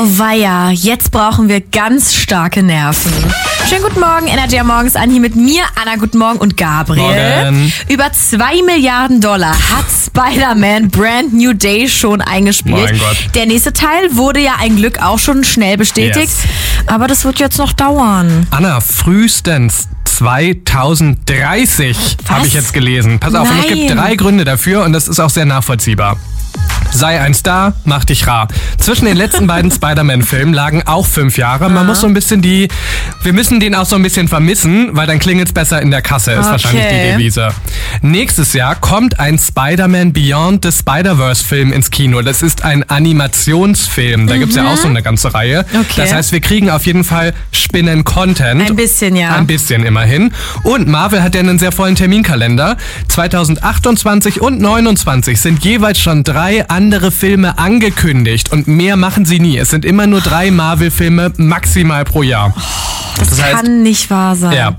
Auweia, jetzt brauchen wir ganz starke Nerven. Schönen guten Morgen, Energy am Morgens an, hier mit mir, Anna, guten Morgen und Gabriel. Morgen. Über $2 Milliarden hat Spider-Man Brand New Day schon eingespielt. Mein Gott. Der nächste Teil wurde ja ein Glück auch schon schnell bestätigt, Yes. aber das wird jetzt noch dauern. Anna, frühestens 2030 habe ich jetzt gelesen. Pass auf, und es gibt Nein. 3 Gründe dafür und das ist auch sehr nachvollziehbar. Sei ein Star, mach dich rar. Zwischen den letzten beiden Spider-Man-Filmen lagen auch 5 Jahre. Man muss so ein bisschen wir müssen den auch so ein bisschen vermissen, weil dann klingelt's besser in der Kasse, ist wahrscheinlich die Devise. Nächstes Jahr kommt ein Spider-Man Beyond the Spider-Verse-Film ins Kino. Das ist ein Animationsfilm. Da gibt's ja auch so eine ganze Reihe. Okay. Das heißt, wir kriegen auf jeden Fall Spinnen-Content. Ein bisschen, ja. Ein bisschen immerhin. Und Marvel hat ja einen sehr vollen Terminkalender. 2028 und 2029 sind jeweils schon 3 andere Filme angekündigt. Und mehr machen sie nie. Es sind immer nur 3 Marvel-Filme maximal pro Jahr. Das kann nicht wahr sein. Ja.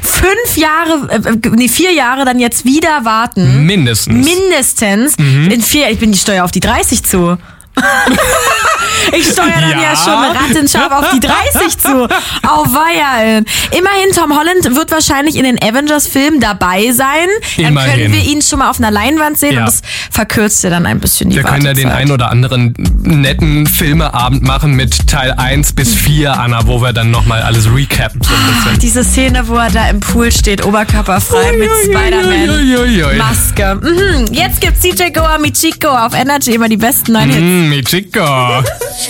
4 Jahre dann jetzt wieder warten. Mindestens. In 4, ich bin die Steuer auf die 30 zu. Ich steuere dann ja schon rattenscharf auf die 30 zu. Auweia. Immerhin, Tom Holland wird wahrscheinlich in den Avengers-Filmen dabei sein. Dann Immerhin. können wir ihn schon mal auf einer Leinwand sehen und das verkürzt ja dann ein bisschen die Wir können ja den ein oder anderen netten Filmeabend machen mit Teil 1 bis 4, Anna, wo wir dann nochmal alles recappen so ein bisschen. Diese Szene, wo er da im Pool steht, oberkörperfrei mit Spider-Man Maske. Jetzt gibt's DJ Goa Michiko auf Energy, immer die besten neuen Hits. Michiko.